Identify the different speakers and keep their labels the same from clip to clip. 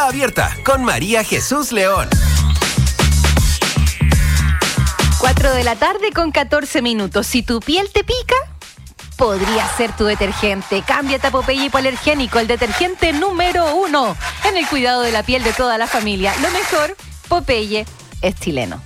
Speaker 1: Abierta con María Jesús León.
Speaker 2: 4 de la tarde con 14 minutos. Si tu piel te pica, podría ser tu detergente. Cámbiate a Popeye Hipoalergénico, el detergente número 1 en el cuidado de la piel de toda la familia. Lo mejor, Popeye es chileno.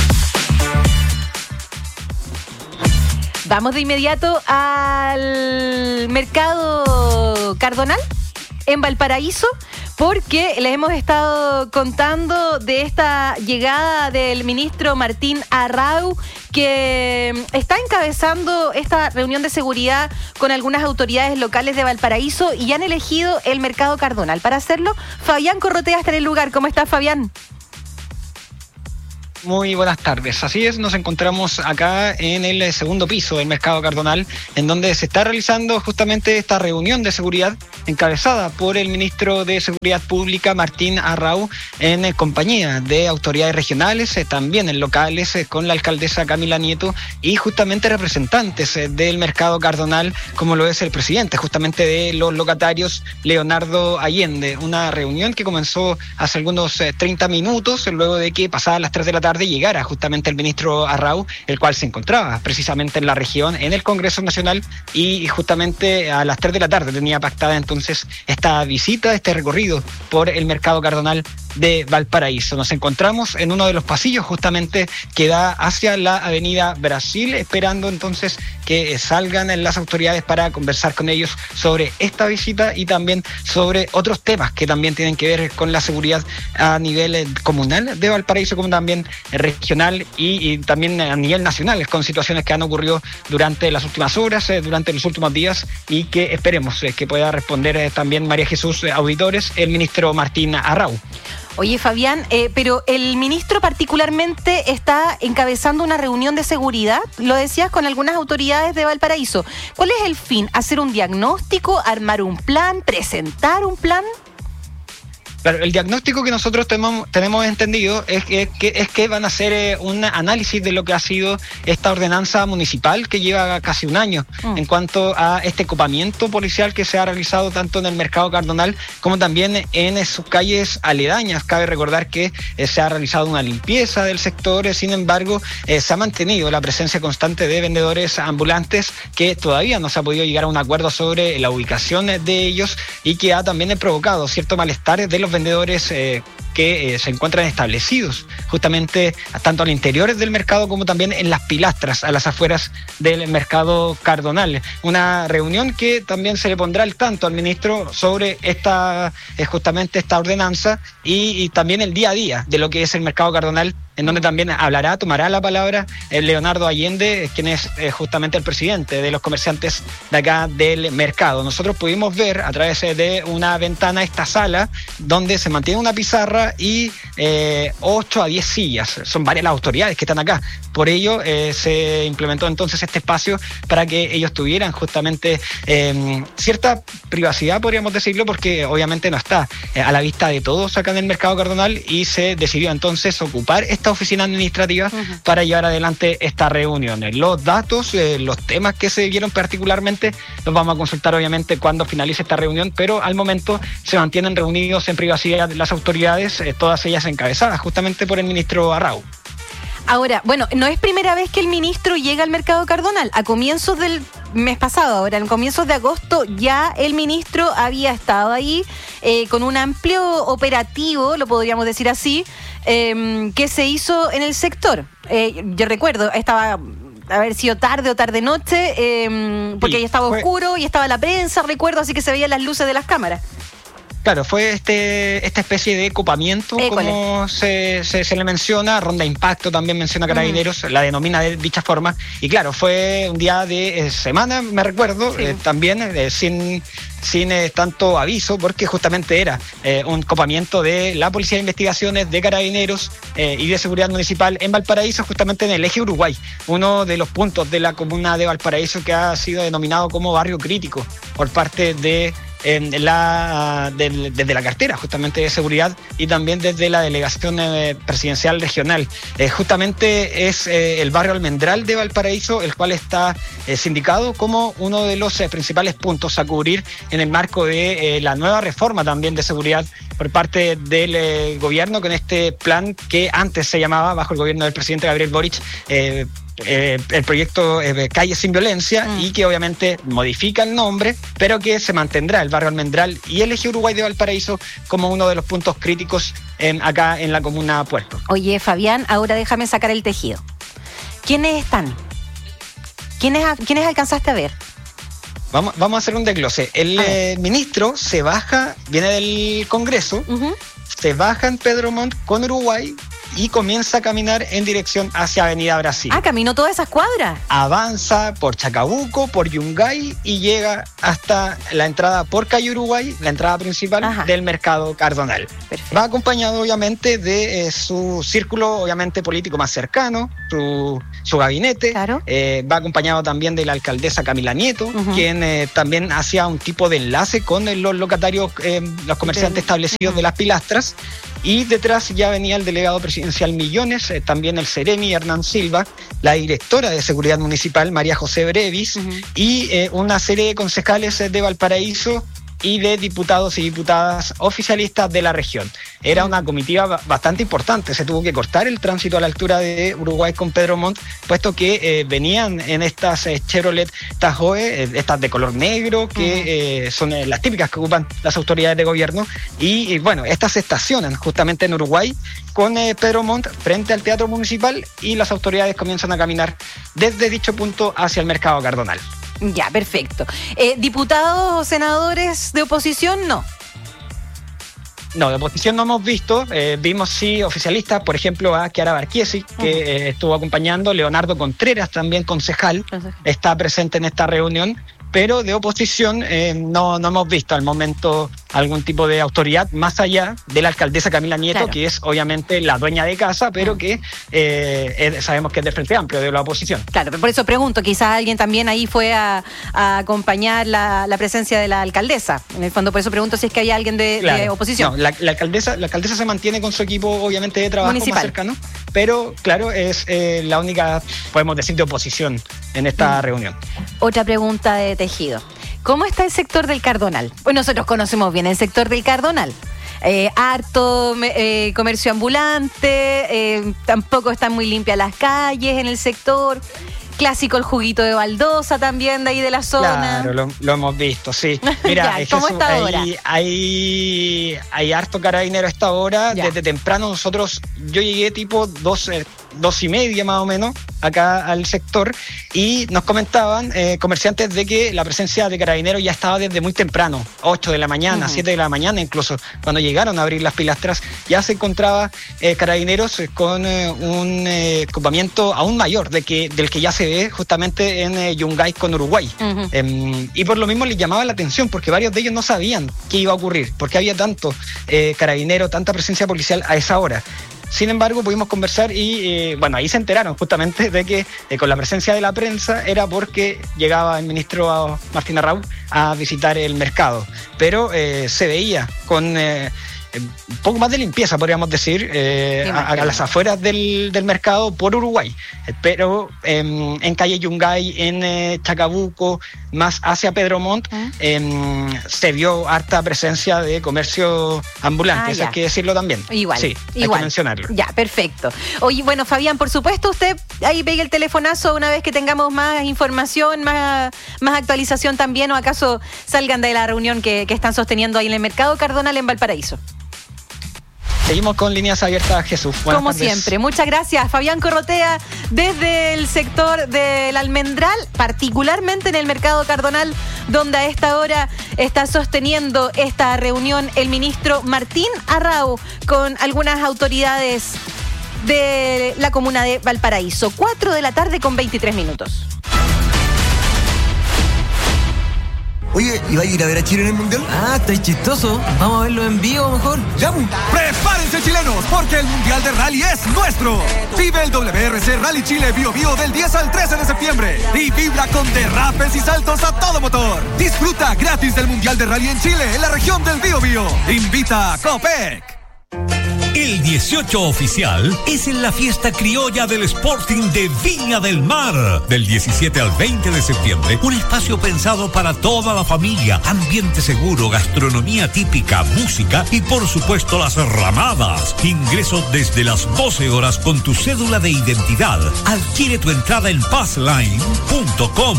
Speaker 2: Vamos de inmediato al mercado Cardonal en Valparaíso, porque les hemos estado contando de esta llegada del ministro Martín Arrau, que está encabezando esta reunión de seguridad con algunas autoridades locales de Valparaíso y han elegido el mercado Cardonal. Para hacerlo, Fabián Corrotea está en el lugar. ¿Cómo estás, Fabián?
Speaker 3: Muy buenas tardes. Así es, nos encontramos acá en el segundo piso del Mercado Cardonal, en donde se está realizando justamente esta reunión de seguridad encabezada por el ministro de Seguridad Pública, Martín Arrau, en compañía de autoridades regionales, también en locales, con la alcaldesa Camila Nieto y justamente representantes del Mercado Cardonal, como lo es el presidente justamente de los locatarios, Leonardo Allende. Una reunión que comenzó hace algunos 30 minutos, luego de que pasadas las 3 de la tarde llegara justamente el ministro Arrau, el cual se encontraba precisamente en la región, en el Congreso Nacional, y justamente a las 3 de la tarde tenía pactada entonces esta visita, este recorrido por el Mercado Cardonal de Valparaíso. Nos encontramos en uno de los pasillos justamente que da hacia la Avenida Brasil, esperando entonces que salgan las autoridades para conversar con ellos sobre esta visita y también sobre otros temas que también tienen que ver con la seguridad a nivel comunal de Valparaíso, como también regional y también a nivel nacional, con situaciones que han ocurrido durante las últimas horas, durante los últimos días, y que esperemos que pueda responder también, María Jesús, auditores, el ministro Martín Arrau.
Speaker 2: Oye, Fabián, pero el ministro particularmente está encabezando una reunión de seguridad, lo decías, con algunas autoridades de Valparaíso. ¿Cuál es el fin? ¿Hacer un diagnóstico, armar un plan, presentar un plan?
Speaker 3: Claro, el diagnóstico que nosotros tenemos entendido es que van a hacer un análisis de lo que ha sido esta ordenanza municipal que lleva casi un año en cuanto a este copamiento policial que se ha realizado tanto en el Mercado Cardonal como también en sus calles aledañas. Cabe recordar que se ha realizado una limpieza del sector, sin embargo se ha mantenido la presencia constante de vendedores ambulantes que todavía no se ha podido llegar a un acuerdo sobre la ubicación de ellos y que ha también provocado cierto malestar de los vendedores que se encuentran establecidos justamente tanto al interior del mercado como también en las pilastras a las afueras del Mercado Cardonal. Una reunión que también se le pondrá al tanto al ministro sobre justamente esta ordenanza y también el día a día de lo que es el Mercado Cardonal, en donde también tomará la palabra el Leonardo Allende, quien es justamente el presidente de los comerciantes de acá del mercado. Nosotros pudimos ver a través de una ventana esta sala donde se mantiene una pizarra y 8 a 10 sillas. Son varias las autoridades que están acá. Por ello se implementó entonces este espacio para que ellos tuvieran justamente cierta privacidad, podríamos decirlo, porque obviamente no está a la vista de todos acá en el Mercado Cardonal, y se decidió entonces ocupar esta oficina administrativa para llevar adelante esta reunión. Los datos, los temas que se vieron particularmente los vamos a consultar obviamente cuando finalice esta reunión, pero al momento se mantienen reunidos en privacidad las autoridades, todas ellas encabezadas justamente por el ministro Arrau.
Speaker 2: Ahora, bueno, no es primera vez que el ministro llega al Mercado Cardonal. A comienzos del mes pasado, ahora en comienzos de agosto, ya el ministro había estado ahí con un amplio operativo, lo podríamos decir así, que se hizo en el sector. Yo recuerdo, estaba haber sido tarde o tarde-noche, porque ya estaba oscuro y estaba la prensa, recuerdo, así que se veían las luces de las cámaras.
Speaker 3: Claro, fue esta especie de copamiento, como se le menciona, ronda impacto también menciona Carabineros, la denomina de dicha forma, y claro, fue un día de semana, me recuerdo, también sin tanto aviso, porque justamente era un copamiento de la Policía de Investigaciones, de Carabineros y de Seguridad Municipal en Valparaíso, justamente en el eje Uruguay, uno de los puntos de la comuna de Valparaíso que ha sido denominado como barrio crítico por parte de desde la cartera justamente de seguridad y también desde la delegación presidencial regional. Justamente es el barrio Almendral de Valparaíso el cual está sindicado como uno de los principales puntos a cubrir en el marco de la nueva reforma también de seguridad por parte del gobierno, con este plan que antes se llamaba, bajo el gobierno del presidente Gabriel Boric, el proyecto Calles sin Violencia, y que obviamente modifica el nombre, pero que se mantendrá el barrio Almendral y el eje Uruguay de Valparaíso como uno de los puntos críticos acá en la comuna Puerto.
Speaker 2: Oye, Fabián, ahora déjame sacar el tejido. ¿Quiénes están? ¿Quiénes alcanzaste a ver?
Speaker 3: Vamos a hacer un desglose. El ministro se baja, viene del Congreso, se baja en Pedro Montt con Uruguay y comienza a caminar en dirección hacia Avenida Brasil.
Speaker 2: Caminó todas esas cuadras.
Speaker 3: Avanza por Chacabuco, por Yungay y llega hasta la entrada por Calle Uruguay, la entrada principal del Mercado Cardonal. Perfecto. Va acompañado obviamente de su círculo obviamente político más cercano, su gabinete. Claro. Va acompañado también de la alcaldesa Camila Nieto, quien también hacía un tipo de enlace con los locatarios, los comerciantes establecidos de las pilastras. Y detrás ya venía el delegado presidencial Millones, también el Seremi Hernán Silva, la directora de Seguridad Municipal María José Brevis, y una serie de concejales de Valparaíso y de diputados y diputadas oficialistas de la región. Era una comitiva bastante importante, se tuvo que cortar el tránsito a la altura de Uruguay con Pedro Montt, puesto que venían en estas Chevrolet Tahoe, estas de color negro, que son las típicas que ocupan las autoridades de gobierno, y bueno, estas se estacionan justamente en Uruguay con Pedro Montt frente al Teatro Municipal, y las autoridades comienzan a caminar desde dicho punto hacia el Mercado Cardonal.
Speaker 2: Ya, perfecto. ¿Diputados o senadores de oposición? No.
Speaker 3: No, de oposición no hemos visto. Vimos sí oficialistas, por ejemplo a Chiara Barchiesi, que estuvo acompañando, Leonardo Contreras, también concejal, está presente en esta reunión, pero de oposición no hemos visto al momento algún tipo de autoridad más allá de la alcaldesa Camila Nieto, que es obviamente la dueña de casa, pero que sabemos que es del Frente Amplio, de la oposición. Claro,
Speaker 2: pero por eso pregunto, quizás alguien también ahí fue a acompañar la presencia de la alcaldesa. En el fondo, por eso pregunto si es que hay alguien de oposición.
Speaker 3: No, la alcaldesa se mantiene con su equipo, obviamente, de trabajo municipal más cercano, pero claro, es la única, podemos decir, de oposición en esta reunión.
Speaker 2: Otra pregunta de tejido. ¿Cómo está el sector del Cardonal? Pues nosotros conocemos bien el sector del Cardonal. Harto comercio ambulante, tampoco están muy limpias las calles en el sector. Clásico el juguito de baldosa también de ahí de la zona.
Speaker 3: Claro, lo hemos visto, sí. Mira,
Speaker 2: ya, ¿cómo está ahora?
Speaker 3: Hay harto carabinero a esta hora. Ya. Desde temprano yo llegué tipo 2:30 más o menos acá al sector, y nos comentaban comerciantes de que la presencia de carabineros ya estaba desde muy temprano, 8 de la mañana, 7 de la mañana incluso, cuando llegaron a abrir las pilastras, ya se encontraba carabineros con un ocupamiento aún mayor del que ya se ve justamente en Yungay con Uruguay. Y por lo mismo les llamaba la atención, porque varios de ellos no sabían qué iba a ocurrir, porque había tanto carabinero, tanta presencia policial a esa hora. Sin embargo, pudimos conversar y, ahí se enteraron justamente de que con la presencia de la prensa era porque llegaba el ministro Martín Arrau a visitar el mercado. Pero se veía con un poco más de limpieza, podríamos decir, a las afueras del mercado por Uruguay. Pero en calle Yungay, en Chacabuco, más hacia Pedro Montt, se vio harta presencia de comercio ambulante, eso hay que decirlo también.
Speaker 2: Igual,
Speaker 3: sí, hay que mencionarlo.
Speaker 2: Ya, perfecto. Oye, bueno, Fabián, por supuesto, usted ahí pegue el telefonazo una vez que tengamos más información, más actualización también, o acaso salgan de la reunión que están sosteniendo ahí en el Mercado Cardonal en Valparaíso.
Speaker 3: Seguimos con líneas abiertas, Jesús.
Speaker 2: Buenas tardes. Siempre. Muchas gracias, Fabián Corrotea, desde el sector del Almendral, particularmente en el Mercado Cardonal, donde a esta hora está sosteniendo esta reunión el ministro Martín Arrau con algunas autoridades de la comuna de Valparaíso. 4 de la tarde con 23 minutos.
Speaker 4: Oye, ¿y va a ir a ver a Chile en el Mundial?
Speaker 5: Ah, está chistoso. Vamos a verlo en vivo mejor.
Speaker 4: ¡Ya! ¡Prepárense, chilenos!
Speaker 5: emocionémonos porque el Mundial de Rally es nuestro. Vive el WRC Rally Chile Bio Bio del 10 al 13 de septiembre y vibra con derrapes y saltos a todo motor. Disfruta gratis del Mundial de Rally en Chile, en la región del Bio Bio. Invita a Copec.
Speaker 6: El 18 oficial es en la fiesta criolla del Sporting de Viña del Mar. Del 17 al 20 de septiembre, un espacio pensado para toda la familia, ambiente seguro, gastronomía típica, música y por supuesto las ramadas. Ingreso desde las 12 horas con tu cédula de identidad. Adquiere tu entrada en passline.com.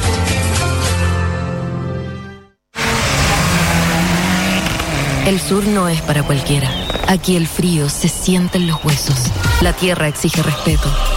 Speaker 7: El sur no es para cualquiera. Aquí el frío se siente en los huesos. La tierra exige respeto.